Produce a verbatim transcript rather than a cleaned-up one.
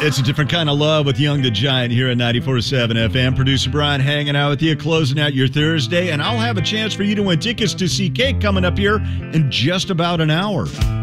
It's a different kind of love with Young the Giant here at ninety-four point seven F M. Producer Brian hanging out with you, closing out your Thursday, and I'll have a chance for you to win tickets to see Cake coming up here in just about an hour.